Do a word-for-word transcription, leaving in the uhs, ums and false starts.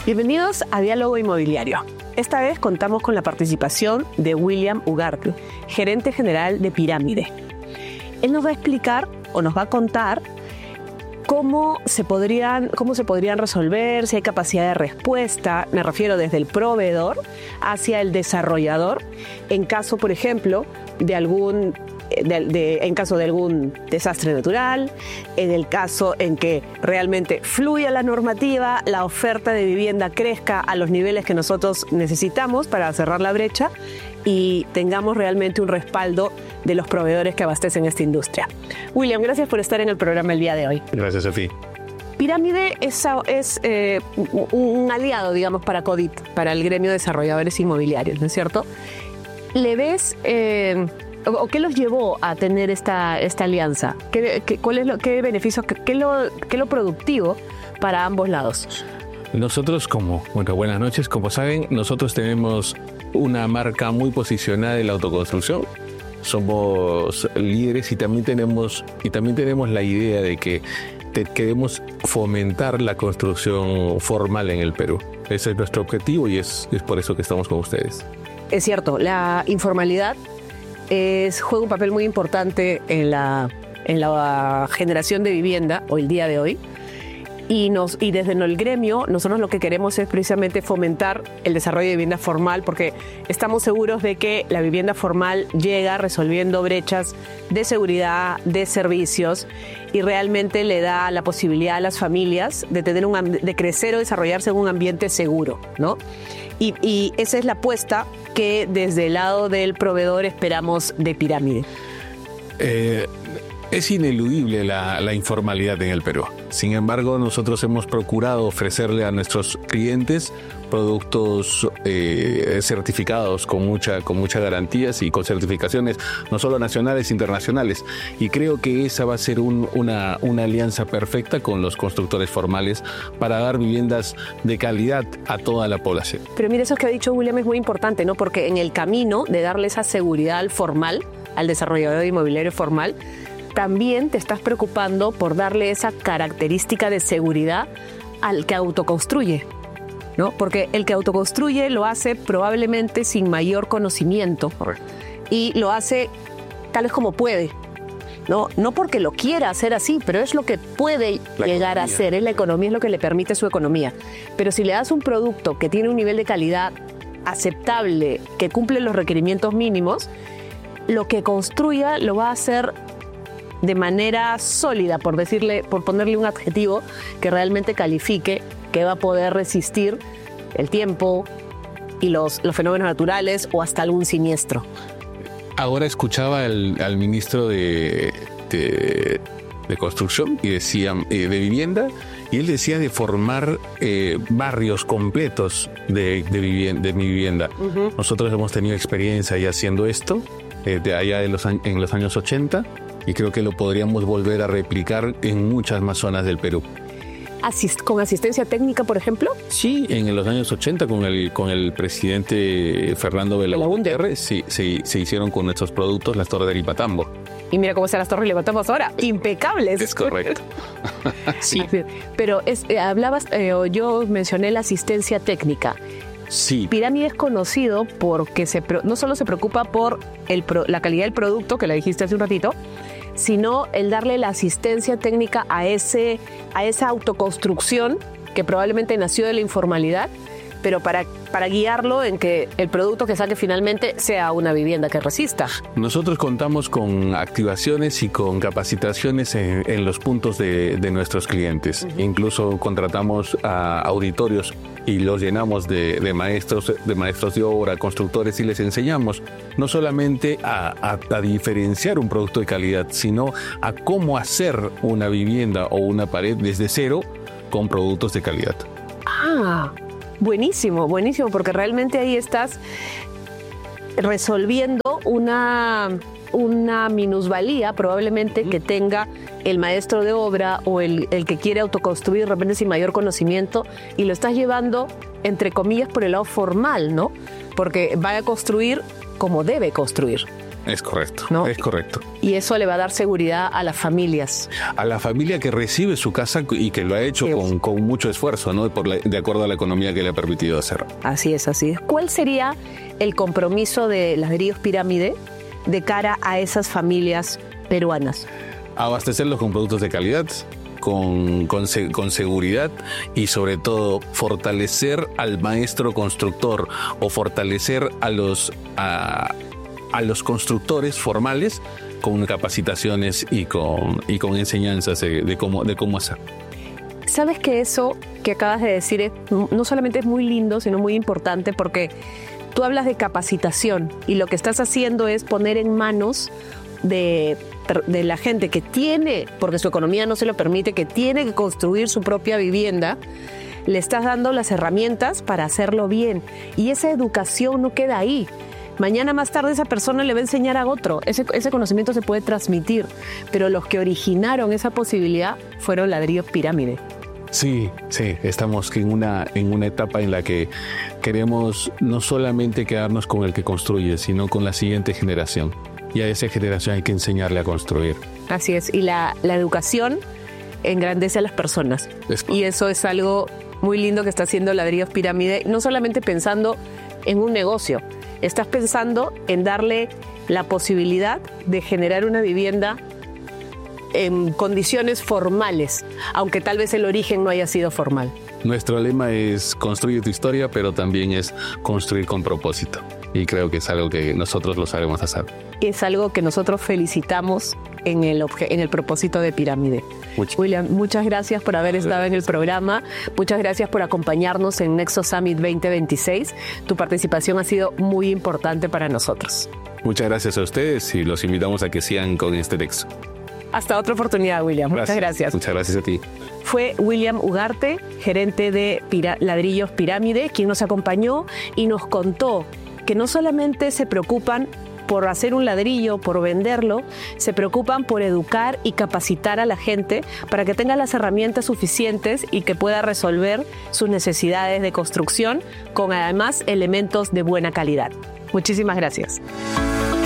Bienvenidos a Diálogo Inmobiliario. Esta vez contamos con la participación de William Ugarte, gerente general de Pirámide. Él nos va a explicar o nos va a contar cómo se podrían, cómo se podrían resolver, si hay capacidad de respuesta, me refiero desde el proveedor hacia el desarrollador, en caso, por ejemplo, de algún De, de, en caso de algún desastre natural, en el caso en que realmente fluya la normativa, la oferta de vivienda crezca a los niveles que nosotros necesitamos para cerrar la brecha y tengamos realmente un respaldo de los proveedores que abastecen esta industria. William, gracias por estar en el programa el día de hoy. Gracias, Sofía. Pirámide es, es eh, un aliado, digamos, para CODIT, para el gremio de desarrolladores inmobiliarios, ¿no es cierto? ¿Le ves... Eh, ¿O qué los llevó a tener esta, esta alianza? ¿Qué, qué, cuál es lo, ¿Qué beneficios, qué, qué, lo, qué lo productivo para ambos lados? Nosotros como, bueno, buenas noches, como saben, nosotros tenemos una marca muy posicionada en la autoconstrucción. Somos líderes y también tenemos, y también tenemos la idea de que te, queremos fomentar la construcción formal en el Perú. Ese es nuestro objetivo y es, es por eso que estamos con ustedes. Es cierto, la informalidad Es, juega un papel muy importante en la, en la generación de vivienda hoy el día de hoy y, nos, y desde el gremio nosotros lo que queremos es precisamente fomentar el desarrollo de vivienda formal porque estamos seguros de que la vivienda formal llega resolviendo brechas de seguridad, de servicios y realmente le da la posibilidad a las familias de, tener un, de crecer o desarrollarse en un ambiente seguro, ¿no? Y, y esa es la apuesta que desde el lado del proveedor esperamos de Pirámide. Eh, es ineludible la, la informalidad en el Perú. Sin embargo, nosotros hemos procurado ofrecerle a nuestros clientes productos eh, certificados con mucha, con muchas garantías y con certificaciones no solo nacionales, internacionales. Y creo que esa va a ser un, una, una alianza perfecta con los constructores formales para dar viviendas de calidad a toda la población. Pero mire, eso que ha dicho William es muy importante, ¿no? Porque en el camino de darle esa seguridad al formal, al desarrollador inmobiliario formal, también te estás preocupando por darle esa característica de seguridad al que autoconstruye, ¿no? Porque el que autoconstruye lo hace probablemente sin mayor conocimiento. Correcto. Y lo hace tal vez como puede, ¿no? No porque lo quiera hacer así, pero es lo que puede la llegar economía. a hacer, es la economía, es lo que le permite su economía. Pero si le das un producto que tiene un nivel de calidad aceptable, que cumple los requerimientos mínimos, lo que construya lo va a hacer de manera sólida, por decirle, por ponerle un adjetivo que realmente califique, que va a poder resistir el tiempo y los, los fenómenos naturales o hasta algún siniestro. Ahora escuchaba al, al ministro de, de, de Construcción y decía eh, de Vivienda, y él decía de formar eh, barrios completos de, de, vivienda, de mi vivienda. Uh-huh. Nosotros hemos tenido experiencia ya haciendo esto, eh, de allá de los, en los años ochenta, y creo que lo podríamos volver a replicar en muchas más zonas del Perú. Asist- ¿Con asistencia técnica, por ejemplo? Sí, en los años ochenta con el, con el presidente Fernando Belaúnde sí, se, se hicieron con nuestros productos las torres de Lipatambo. Y mira cómo están las torres de Lipatambo ahora, impecables. Es correcto. Sí. Pero es, eh, hablabas, eh, yo mencioné la asistencia técnica. Sí. Pirámide es conocido porque se, no solo se preocupa por el, la calidad del producto, que la dijiste hace un ratito, sino el darle la asistencia técnica a, ese, a esa autoconstrucción que probablemente nació de la informalidad, pero para, para guiarlo en que el producto que saque finalmente sea una vivienda que resista. Nosotros contamos con activaciones y con capacitaciones en, en los puntos de, de nuestros clientes. Uh-huh. Incluso contratamos a auditorios y los llenamos de, de maestros de maestros de obra, constructores, y les enseñamos no solamente a, a, a diferenciar un producto de calidad, sino a cómo hacer una vivienda o una pared desde cero con productos de calidad. Ah, buenísimo, buenísimo, porque realmente ahí estás resolviendo una, una minusvalía probablemente que tenga el maestro de obra o el, el que quiere autoconstruir de repente sin mayor conocimiento, y lo estás llevando, entre comillas, por el lado formal, ¿no? Porque va a construir como debe construir. Es correcto, ¿no? Es correcto. Y eso le va a dar seguridad a las familias. A la familia que recibe su casa y que lo ha hecho sí. con, con mucho esfuerzo, ¿no? Por la, de acuerdo a la economía que le ha permitido hacer. Así es, así es. ¿Cuál sería el compromiso de Ladrillos Pirámide de cara a esas familias peruanas? Abastecerlos con productos de calidad, con, con, con seguridad y sobre todo fortalecer al maestro constructor o fortalecer a los, a, a los constructores formales con capacitaciones y con, y con enseñanzas de, de, cómo, de cómo hacer. Sabes que eso que acabas de decir es, no solamente es muy lindo, sino muy importante, porque tú hablas de capacitación y lo que estás haciendo es poner en manos de, de la gente que tiene, porque su economía no se lo permite, que tiene que construir su propia vivienda, le estás dando las herramientas para hacerlo bien. Y esa educación no queda ahí. Mañana más tarde esa persona le va a enseñar a otro. Ese, ese conocimiento se puede transmitir, pero los que originaron esa posibilidad fueron Ladrillos Pirámide. Sí, sí, estamos en una, en una etapa en la que queremos no solamente quedarnos con el que construye, sino con la siguiente generación. Y a esa generación hay que enseñarle a construir. Así es, y la, la educación engrandece a las personas. Es... Y eso es algo muy lindo que está haciendo Ladrillos Pirámide, no solamente pensando en un negocio, estás pensando en darle la posibilidad de generar una vivienda en condiciones formales, aunque tal vez el origen no haya sido formal. Nuestro lema es construye tu historia, pero también es construir con propósito. Y creo que es algo que nosotros lo sabemos hacer. Es algo que nosotros felicitamos en el, en el propósito de Pirámide. Much- William, muchas gracias por haber estado en el programa. Muchas gracias por acompañarnos en Nexo Summit veinte veintiséis. Tu participación ha sido muy importante para nosotros. Muchas gracias a ustedes y los invitamos a que sigan con este Nexo. Hasta otra oportunidad, William. Gracias. Muchas gracias. Muchas gracias a ti. Fue William Ugarte, gerente de Pira- Ladrillos Pirámide, quien nos acompañó y nos contó que no solamente se preocupan por hacer un ladrillo, por venderlo, se preocupan por educar y capacitar a la gente para que tenga las herramientas suficientes y que pueda resolver sus necesidades de construcción con además elementos de buena calidad. Muchísimas gracias.